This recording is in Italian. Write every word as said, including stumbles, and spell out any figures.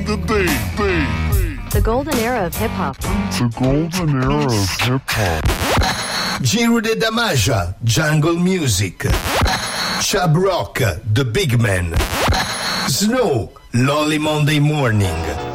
the day, day. The golden era of hip-hop. The golden era of hip-hop. Giro de Damaja, Jungle Music. Chub Rock, The Big Man. Snow, Lonely Monday Morning.